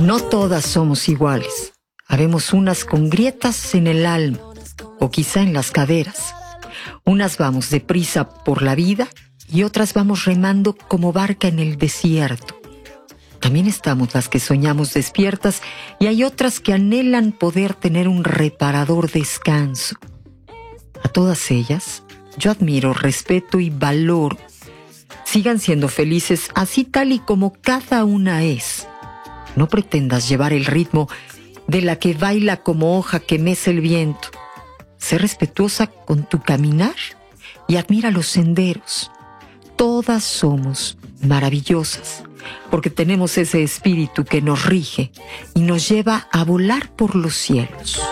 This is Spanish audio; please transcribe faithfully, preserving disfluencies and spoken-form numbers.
No todas somos iguales. Habemos unas con grietas en el alma o quizá en las caderas. Unas vamos deprisa por la vida y otras vamos remando como barca en el desierto. También estamos las que soñamos despiertas y hay otras que anhelan poder tener un reparador descanso. A todas ellas yo admiro, respeto y valoro. Sigan siendo felices así tal y como cada una es. No pretendas llevar el ritmo de la que baila como hoja que mece el viento. Sé respetuosa con tu caminar y admira los senderos. Todas somos maravillosas porque tenemos ese espíritu que nos rige y nos lleva a volar por los cielos.